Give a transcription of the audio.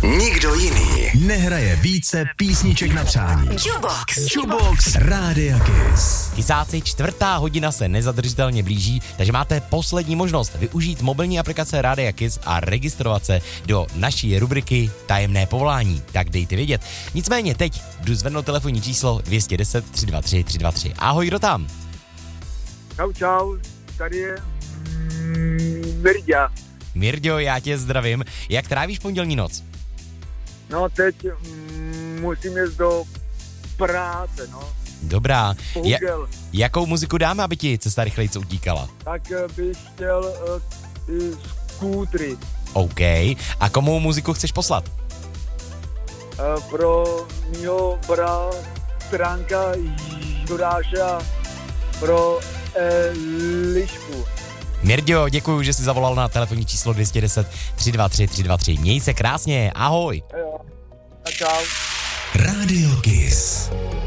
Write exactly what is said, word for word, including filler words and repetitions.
Nikdo jiný nehraje více písniček na přání. Jukebox. Jukebox Rádia Kiss. Kysáci, čtvrtá hodina se nezadržitelně blíží, takže máte poslední možnost využít mobilní aplikace Rádia Kiss a registrovat se do naší rubriky Tajemné povolání. Tak dejte vědět. Nicméně teď jdu zvednout telefonní číslo dvě stě deset, tři dva tři, tři dva tři. Ahoj, kdo tam? Čau, čau, tady je mm, Mirďa. Mirďo, já tě zdravím. Jak trávíš pondělní noc? No teď mm, musím jít do práce, no. Dobrá. Ja, Bohužel. jakou muziku dáme, aby ti cesta rychlejc utíkala? Tak eh, bych chtěl uh, ty skútry OK. A komu muziku chceš poslat? uh, pro mýho bratranka Juráša, pro Elišku. Mirďo, děkuju, že jsi zavolal na telefonní číslo dvě stě deset, tři dva tři, tři dva tři. Měj se krásně, ahoj. Jo, a čau. Rádio Kiss.